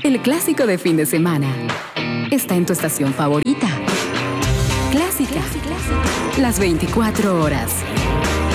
El clásico de fin de semana está en tu estación favorita. Clásica. Las 24 horas.